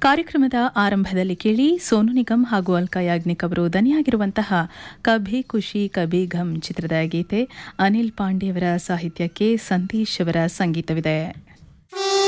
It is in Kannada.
ಕಾರ್ಯಕ್ರಮದ ಆರಂಭದಲ್ಲಿ ಕೇಳಿ ಸೋನು ನಿಗಮ್ ಹಾಗೂ ಅಲ್ಕಾ ಯಾಗ್ನಿಕ್ ಅವರು ದನಿಯಾಗಿರುವಂತಹ ಕಭಿ ಖುಷಿ ಕಭಿ ಘಮ್ ಚಿತ್ರದ ಗೀತೆ. ಅನಿಲ್ ಪಾಂಡೆಯವರ ಸಾಹಿತ್ಯಕ್ಕೆ ಸಂದೇಶ್ ಅವರ ಸಂಗೀತವಿದೆ.